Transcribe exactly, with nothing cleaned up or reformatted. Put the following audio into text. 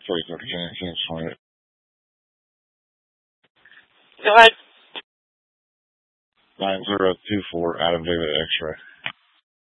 three thirty, can you explain it? Go ahead. nine zero two four, Adam David X-ray.